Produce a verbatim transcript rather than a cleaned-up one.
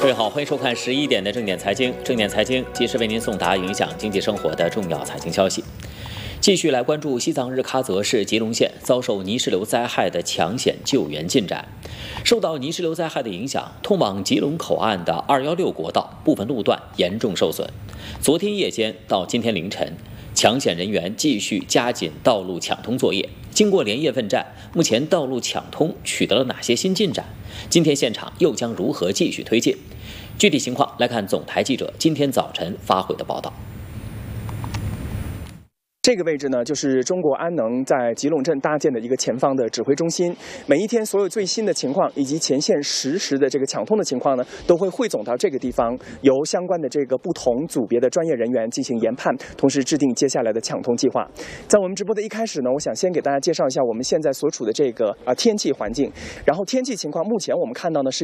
各位好，欢迎收看十一点的正点财经。正点财经及时为您送达影响经济生活的重要财经消息。继续来关注西藏日喀则市吉隆县遭受泥石流灾害的抢险救援进展。受到泥石流灾害的影响，通往吉隆口岸的二一六国道部分路段严重受损。昨天夜间到今天凌晨，抢险人员继续加紧道路抢通作业。经过连夜奋战，目前道路抢通取得了哪些新进展？今天现场又将如何继续推进？具体情况来看总台记者今天早晨发回的报道。 这个位置呢，就是中国安能在吉隆镇搭建的一个前方的指挥中心。每一天所有最新的情况以及前线实时的这个抢通的情况呢，都会汇总到这个地方，由相关的这个不同组别的专业人员进行研判，同时制定接下来的抢通计划。在我们直播的一开始呢，我想先给大家介绍一下我们现在所处的这个啊天气环境。然后天气情况，目前我们看到呢是